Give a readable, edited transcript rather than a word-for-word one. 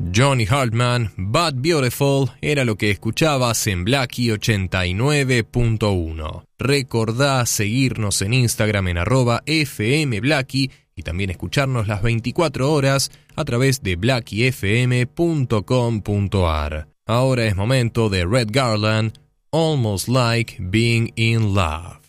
Johnny Hartman, But Beautiful, era lo que escuchabas en Blackie 89.1. Recordá seguirnos en Instagram en @fmblackie y también escucharnos las 24 horas a través de blackiefm.com.ar. Ahora es momento de Red Garland, Almost Like Being in Love.